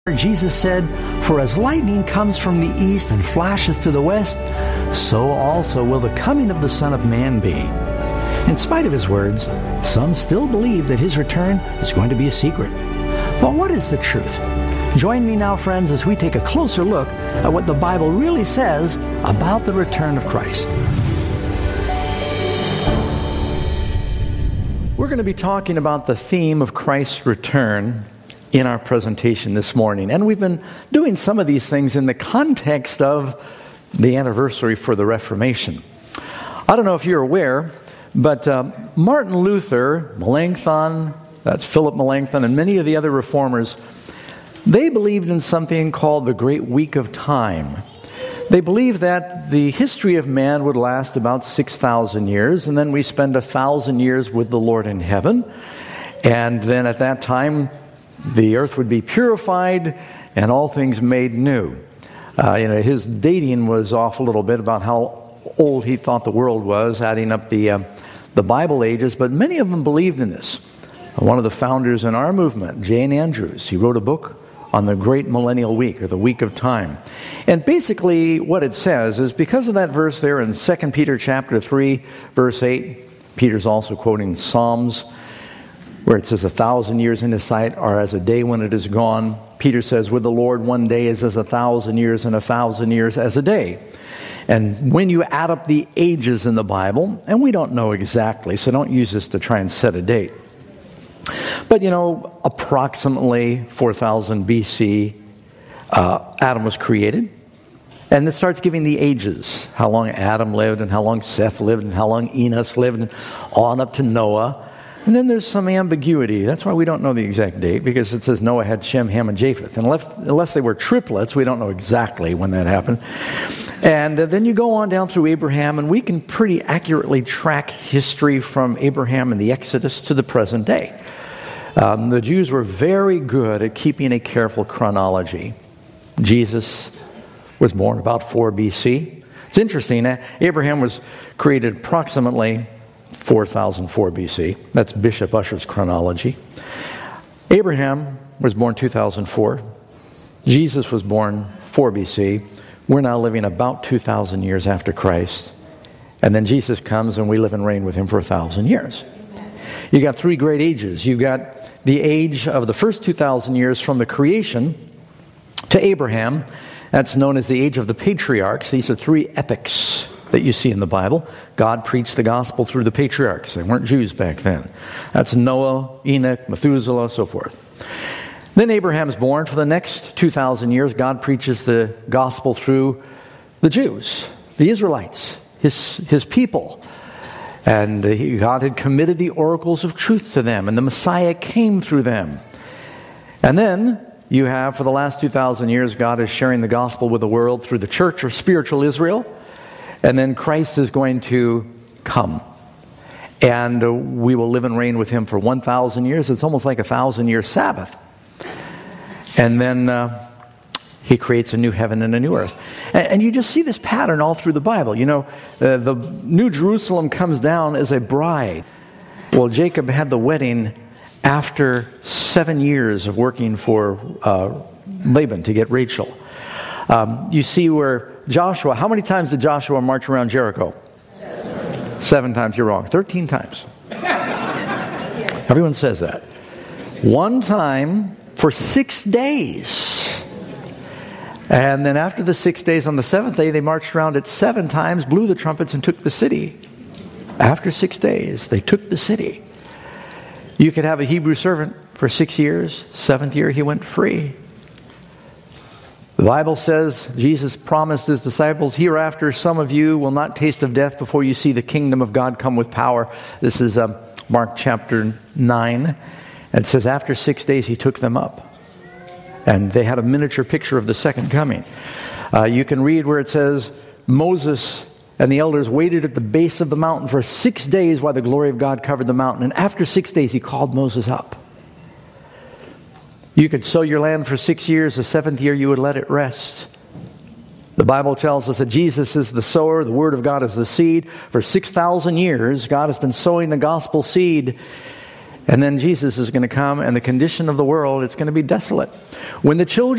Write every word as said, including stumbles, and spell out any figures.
Jesus said, "For as lightning comes from the east and flashes to the west, so also will the coming of the Son of Man be." In spite of his words, some still believe that his return is going to be a secret. But what is the truth? Join me now, friends, as we take a closer look at what the Bible really says about the return of Christ. We're going to be talking about the theme of Christ's return in our presentation this morning. And we've been doing some of these things in the context of the anniversary for the Reformation. I don't know if you're aware, but uh, Martin Luther, Melanchthon, that's Philip Melanchthon, and many of the other reformers, they believed in something called the Great Week of Time. They believed that the history of man would last about six thousand years, and then we spend a thousand years with the Lord in heaven. And then at that time, the earth would be purified and all things made new. Uh, you know, his dating was off a little bit about how old he thought the world was, adding up the uh, the Bible ages, but many of them believed in this. One of the founders in our movement, Jane Andrews, he wrote a book on the Great Millennial Week, or the Week of Time. And basically what it says is, because of that verse there in Second Peter chapter three, verse eight, Peter's also quoting Psalms, where it says, "A thousand years in his sight are as a day when it is gone." Peter says, "With the Lord one day is as a thousand years, and a thousand years as a day." And when you add up the ages in the Bible, and we don't know exactly, so don't use this to try and set a date, but you know, approximately four thousand B C, uh, Adam was created. And it starts giving the ages, how long Adam lived, and how long Seth lived, and how long Enos lived, and on up to Noah. And then there's some ambiguity. That's why we don't know the exact date, because it says Noah had Shem, Ham, and Japheth. And unless, unless they were triplets, we don't know exactly when that happened. And uh, then you go on down through Abraham, and we can pretty accurately track history from Abraham and the Exodus to the present day. Um, the Jews were very good at keeping a careful chronology. Jesus was born about four B C. It's interesting. Uh, Abraham was created approximately four thousand four B C. That's Bishop Ussher's chronology. Abraham was born two thousand four. Jesus was born four B C. We're now living about two thousand years after Christ. And then Jesus comes and we live and reign with him for a thousand years. You got three great ages. You got the age of the first two thousand years from the creation to Abraham. That's known as the age of the patriarchs. These are three epics that you see in the Bible. God preached the gospel through the patriarchs. They weren't Jews back then. That's Noah, Enoch, Methuselah, so forth. Then Abraham's born. For the next two thousand years, God preaches the gospel through the Jews, the Israelites, his, his people. And he, God had committed the oracles of truth to them, and the Messiah came through them. And then you have, for the last two thousand years, God is sharing the gospel with the world through the church, or spiritual Israel. And then Christ is going to come. And uh, we will live and reign with him for one thousand years. It's almost like a thousand-year Sabbath. And then uh, he creates a new heaven and a new earth. And, and you just see this pattern all through the Bible. You know, uh, the New Jerusalem comes down as a bride. Well, Jacob had the wedding after seven years of working for uh, Laban to get Rachel. Um, you see where Joshua, how many times did Joshua march around Jericho? Seven, Seven times. You're wrong. Thirteen times. Everyone says that. One time for six days. And then after the six days, on the seventh day, they marched around it seven times, blew the trumpets, and took the city. After six days, they took the city. You could have a Hebrew servant for six years. Seventh year, he went free. The Bible says, Jesus promised his disciples, "Hereafter some of you will not taste of death before you see the kingdom of God come with power." This is um, Mark chapter nine. And it says, after six days he took them up. And they had a miniature picture of the second coming. Uh, you can read where it says, Moses and the elders waited at the base of the mountain for six days while the glory of God covered the mountain. And after six days he called Moses up. You could sow your land for six years. The seventh year you would let it rest. The Bible tells us that Jesus is the sower. The Word of God is the seed. For six thousand years, God has been sowing the gospel seed. And then Jesus is going to come, and the condition of the world, it's going to be desolate. When the children